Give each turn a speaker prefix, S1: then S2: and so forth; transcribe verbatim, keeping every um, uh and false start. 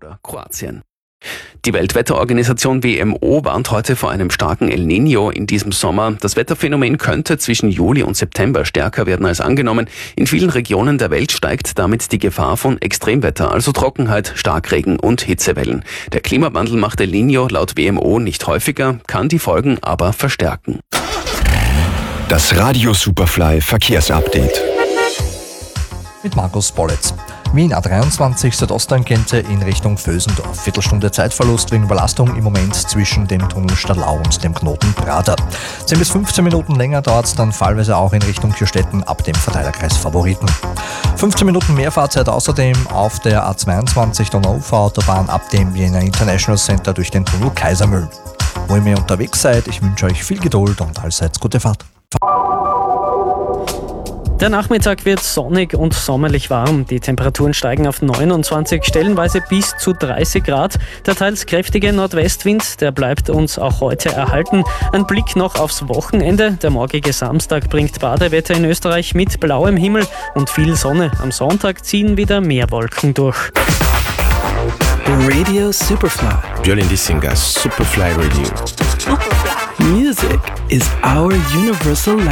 S1: oder Kroatien. Die Weltwetterorganisation W M O warnt heute vor einem starken El Niño in diesem Sommer. Das Wetterphänomen könnte zwischen Juli und September stärker werden als angenommen. In vielen Regionen der Welt steigt damit die Gefahr von Extremwetter, also Trockenheit, Starkregen und Hitzewellen. Der Klimawandel macht El Niño laut W M O nicht häufiger, kann die Folgen aber verstärken.
S2: Das Radio Superfly Verkehrsupdate.
S3: Mit Markus Bollitz. Wien A dreiundzwanzig Südosttangente in Richtung Vösendorf. Viertelstunde Zeitverlust wegen Überlastung im Moment zwischen dem Tunnel Stadlau und dem Knoten Prater. zehn bis fünfzehn Minuten länger dauert es dann fallweise auch in Richtung Kürstetten ab dem Verteilerkreis Favoriten. fünfzehn Minuten mehr Fahrzeit außerdem auf der A zweiundzwanzig Donau-Ufer-Autobahn ab dem Vienna International Center durch den Tunnel Kaisermühl. Wo ihr mehr unterwegs seid, ich wünsche euch viel Geduld und allseits gute Fahrt.
S4: Der Nachmittag wird sonnig und sommerlich warm. Die Temperaturen steigen auf neunundzwanzig, stellenweise bis zu dreißig Grad. Der teils kräftige Nordwestwind, der bleibt uns auch heute erhalten. Ein Blick noch aufs Wochenende. Der morgige Samstag bringt Badewetter in Österreich mit blauem Himmel und viel Sonne. Am Sonntag ziehen wieder mehr Wolken durch.
S5: Radio Superfly.
S2: Jolene Singer, Superfly Radio.
S5: Superfly. Music is our universal language.